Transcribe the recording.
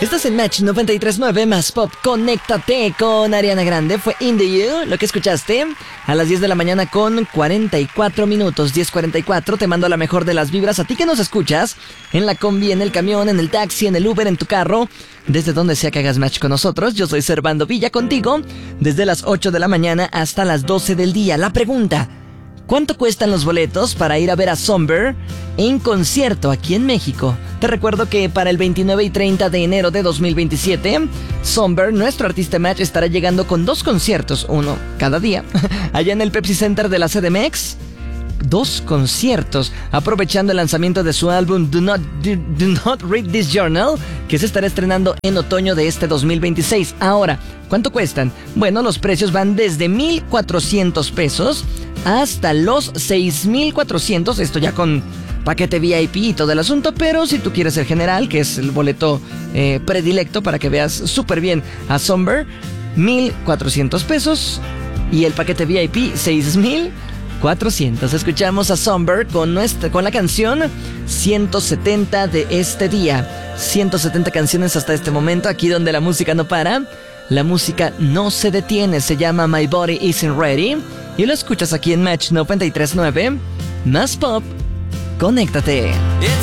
Estás en Match 93.9 más Pop. Conéctate con Ariana Grande. Fue Into You, lo que escuchaste a las 10 de la mañana con 44 minutos. 10:44. Te mando la mejor de las vibras. A ti que nos escuchas en la combi, en el camión, en el taxi, en el Uber, en tu carro, desde donde sea que hagas match con nosotros. Yo soy Servando Villa contigo desde las 8 de la mañana hasta las 12 del día. La pregunta: ¿cuánto cuestan los boletos para ir a ver a Somber en concierto aquí en México? Te recuerdo que para el 29 y 30 de enero de 2027, Somber, nuestro artista match, estará llegando con 2 conciertos, uno cada día, allá en el Pepsi Center de la CDMX. 2 conciertos, aprovechando el lanzamiento de su álbum Do Not Read This Journal, que se estará estrenando en otoño de este 2026. Ahora, ¿cuánto cuestan? Bueno, los precios van desde 1,400 pesos hasta los 6,400, esto ya con paquete VIP y todo el asunto, pero si tú quieres el general, que es el boleto predilecto para que veas súper bien a Somber, 1,400 pesos, y el paquete VIP 6,400. Escuchamos a Somber con la canción 170 de este día. 170 canciones hasta este momento, aquí donde la música no para, la música no se detiene. Se llama My Body Isn't Ready y lo escuchas aquí en Match 93.9 más Pop. Conéctate.